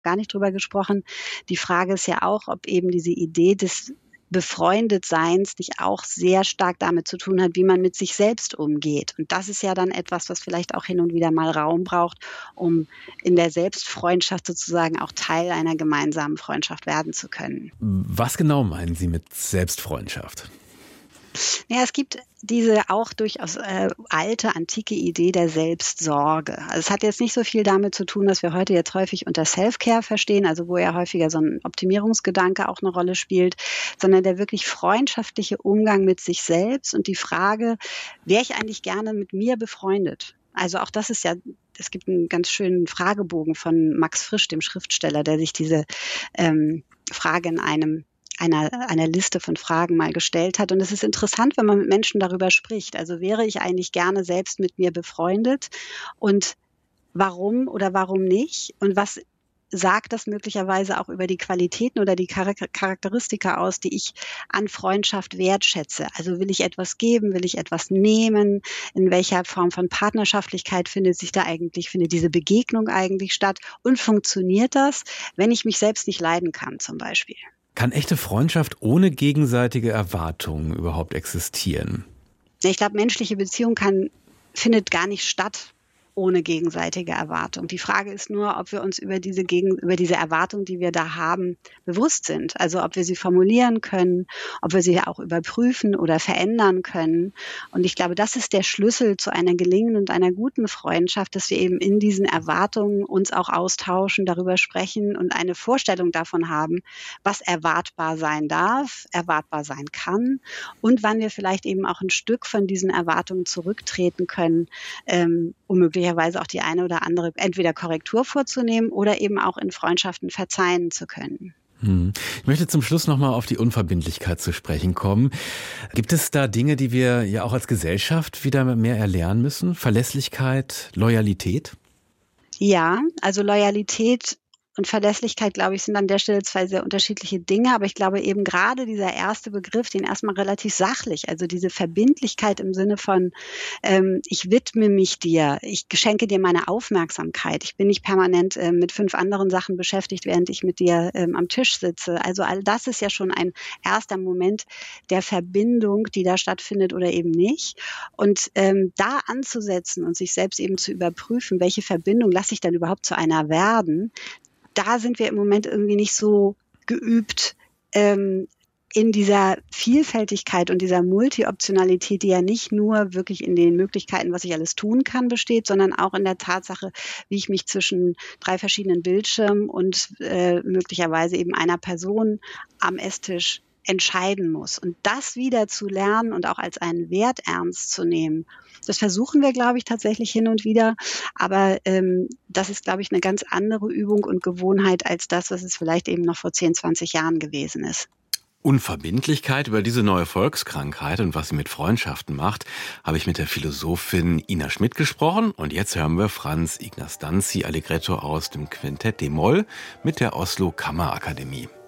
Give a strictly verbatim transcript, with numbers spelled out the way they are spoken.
gar nicht drüber gesprochen. Die Frage ist ja auch, ob eben diese Idee des Befreundetseins nicht auch sehr stark damit zu tun hat, wie man mit sich selbst umgeht. Und das ist ja dann etwas, was vielleicht auch hin und wieder mal Raum braucht, um in der Selbstfreundschaft sozusagen auch Teil einer gemeinsamen Freundschaft werden zu können. Was genau meinen Sie mit Selbstfreundschaft? Ja, es gibt diese auch durchaus äh, alte, antike Idee der Selbstsorge. Also es hat jetzt nicht so viel damit zu tun, dass wir heute jetzt häufig unter Self-Care verstehen, also wo ja häufiger so ein Optimierungsgedanke auch eine Rolle spielt, sondern der wirklich freundschaftliche Umgang mit sich selbst und die Frage, wäre ich eigentlich gerne mit mir befreundet? Also auch das ist ja, es gibt einen ganz schönen Fragebogen von Max Frisch, dem Schriftsteller, der sich diese ähm, Frage in einem einer, einer Liste von Fragen mal gestellt hat. Und es ist interessant, wenn man mit Menschen darüber spricht. Also wäre ich eigentlich gerne selbst mit mir befreundet? Und warum oder warum nicht? Und was sagt das möglicherweise auch über die Qualitäten oder die Charakteristika aus, die ich an Freundschaft wertschätze? Also will ich etwas geben? Will ich etwas nehmen? In welcher Form von Partnerschaftlichkeit findet sich da eigentlich, findet diese Begegnung eigentlich statt? Und funktioniert das, wenn ich mich selbst nicht leiden kann, zum Beispiel? Kann echte Freundschaft ohne gegenseitige Erwartungen überhaupt existieren? Ich glaube, menschliche Beziehung kann, findet gar nicht statt ohne gegenseitige Erwartung. Die Frage ist nur, ob wir uns über diese, Gegen- über diese Erwartung, die wir da haben, bewusst sind. Also ob wir sie formulieren können, ob wir sie auch überprüfen oder verändern können. Und ich glaube, das ist der Schlüssel zu einer gelingenden und einer guten Freundschaft, dass wir eben in diesen Erwartungen uns auch austauschen, darüber sprechen und eine Vorstellung davon haben, was erwartbar sein darf, erwartbar sein kann und wann wir vielleicht eben auch ein Stück von diesen Erwartungen zurücktreten können, ähm, um möglicherweise auch die eine oder andere entweder Korrektur vorzunehmen oder eben auch in Freundschaften verzeihen zu können. Hm. Ich möchte zum Schluss nochmal auf die Unverbindlichkeit zu sprechen kommen. Gibt es da Dinge, die wir ja auch als Gesellschaft wieder mehr erlernen müssen? Verlässlichkeit, Loyalität? Ja, also Loyalität und Verlässlichkeit, glaube ich, sind an der Stelle zwei sehr unterschiedliche Dinge. Aber ich glaube eben gerade dieser erste Begriff, den erstmal relativ sachlich, also diese Verbindlichkeit im Sinne von, ähm, ich widme mich dir, ich schenke dir meine Aufmerksamkeit. Ich bin nicht permanent äh, mit fünf anderen Sachen beschäftigt, während ich mit dir ähm, am Tisch sitze. Also all das ist ja schon ein erster Moment der Verbindung, die da stattfindet oder eben nicht. Und ähm, da anzusetzen und sich selbst eben zu überprüfen, welche Verbindung lasse ich dann überhaupt zu einer werden, da sind wir im Moment irgendwie nicht so geübt, ähm, in dieser Vielfältigkeit und dieser Multi-Optionalität, die ja nicht nur wirklich in den Möglichkeiten, was ich alles tun kann, besteht, sondern auch in der Tatsache, wie ich mich zwischen drei verschiedenen Bildschirmen und äh, möglicherweise eben einer Person am Esstisch entscheiden muss. Und das wieder zu lernen und auch als einen Wert ernst zu nehmen, das versuchen wir, glaube ich, tatsächlich hin und wieder. Aber ähm, das ist, glaube ich, eine ganz andere Übung und Gewohnheit als das, was es vielleicht eben noch vor zehn, zwanzig Jahren gewesen ist. Unverbindlichkeit, über diese neue Volkskrankheit und was sie mit Freundschaften macht, habe ich mit der Philosophin Ina Schmidt gesprochen. Und jetzt hören wir Franz Ignaz Danzi Allegretto aus dem Quintett d-Moll mit der Oslo Kammerakademie.